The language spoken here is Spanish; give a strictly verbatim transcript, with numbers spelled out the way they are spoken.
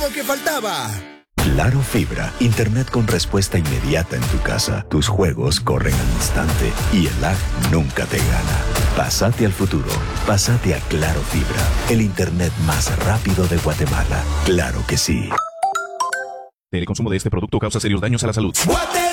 lo que faltaba. Claro Fibra, internet con respuesta inmediata en tu casa. Tus juegos corren al instante y el lag nunca te gana. Pásate al futuro. Pásate a Claro Fibra, el internet más rápido de Guatemala. Claro que sí. El consumo de este producto causa serios daños a la salud. Guatemala